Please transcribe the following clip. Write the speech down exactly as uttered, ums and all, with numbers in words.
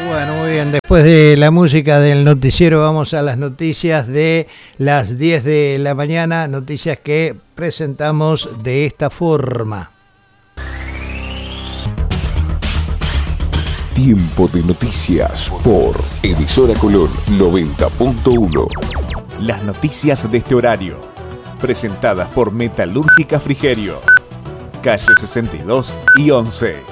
Bueno, muy bien. Después de la música del noticiero vamos a las noticias de las diez de la mañana. Noticias que presentamos de esta forma. Tiempo de noticias por Emisora Colón noventa punto uno. Las noticias de este horario, presentadas por Metalúrgica Frigerio, calle sesenta y dos y once.